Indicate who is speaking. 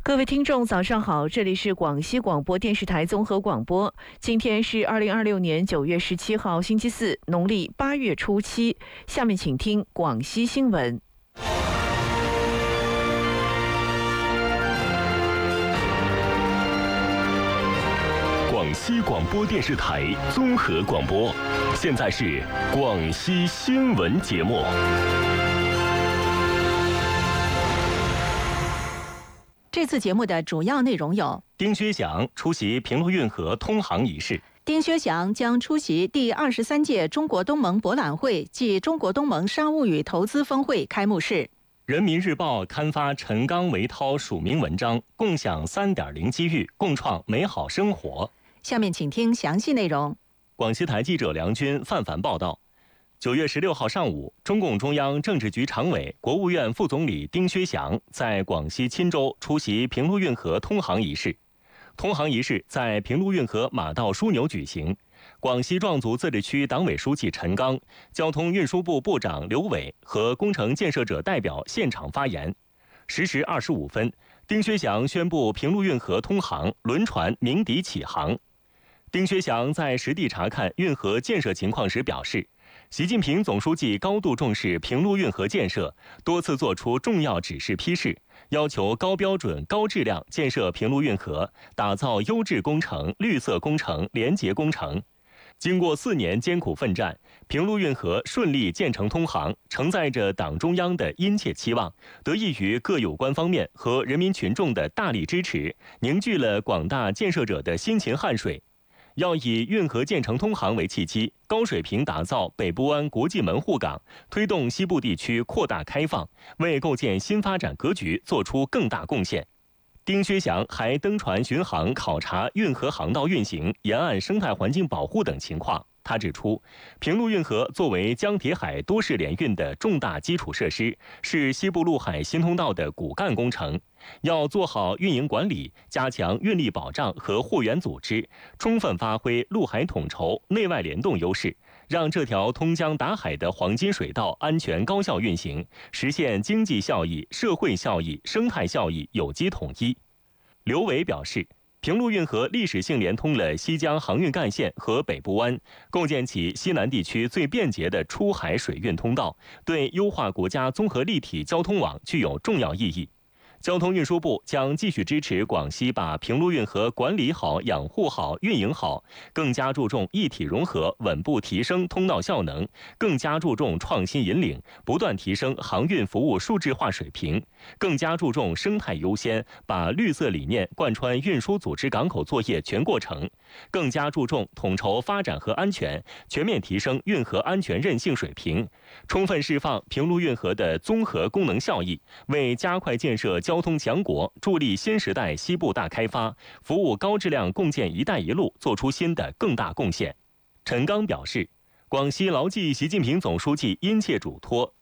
Speaker 1: 各位听众，早上好，这里是广西广播电视台综合广播。今天是2026年9月17号，星期四，农历8月初7。下面请听广西新闻。
Speaker 2: 广西广播电视台综合广播，现在是广西新闻节目。
Speaker 3: 这次节目的主要内容有：
Speaker 2: 丁薛祥出席平陆运河通航仪式；
Speaker 3: 丁薛祥将出席第23届中国东盟博览会暨中国东盟商务与投资峰会开幕式；
Speaker 2: 人民日报刊发陈刚、韦涛署名文章，共享3.0机遇，共创美好生活。
Speaker 3: 下面请听详细内容。
Speaker 2: 广西台记者梁军、范凡报道。9月16号上午，中共中央政治局常委、国务院副总理丁薛祥在广西钦州出席平陆运河通航仪式。通航仪式在平陆运河马道枢纽举行。广西壮族自治区党委书记陈刚、交通运输部部长刘伟和工程建设者代表现场发言。10时25分，丁薛祥宣布平陆运河通航，轮船鸣笛起航。丁薛祥在实地查看运河建设情况时表示，习近平总书记高度重视平陆运河建设，多次作出重要指示批示，要求高标准、高质量建设平陆运河，打造优质工程、绿色工程、廉洁工程。经过4年艰苦奋战，平陆运河顺利建成通航，承载着党中央的殷切期望，得益于各有关方面和人民群众的大力支持，凝聚了广大建设者的辛勤汗水。要以运河建成通航为契机，高水平打造北部湾国际门户港，推动西部地区扩大开放，为构建新发展格局做出更大贡献。丁薛祥还登船巡航考察运河航道运行、沿岸生态环境保护等情况。他指出，平陆运河作为江铁海多式联运的重大基础设施，是西部陆海新通道的骨干工程，要做好运营管理，加强运力保障和货源组织，充分发挥陆海统筹、内外联动优势，让这条通江达海的黄金水道安全高效运行，实现经济效益、社会效益、生态效益有机统一。刘伟表示，平陆运河历史性连通了西江航运干线和北部湾，构建起西南地区最便捷的出海水运通道，对优化国家综合立体交通网具有重要意义。交通运输部将继续支持广西把平陆运河管理好、养护好、运营好，更加注重一体融合，稳步提升通道效能，更加注重创新引领，不断提升航运服务数字化水平，更加注重生态优先，把绿色理念贯穿运输组织港口作业全过程，更加注重统筹发展和安全，全面提升运河安全韧性水平，充分释放平陆运河的综合功能效益，为加快建设交通强国、助力新时代西部大开发、服务高质量共建“一带一路”做出新的更大贡献。陈刚表示，广西牢记习近平总书记殷切嘱托，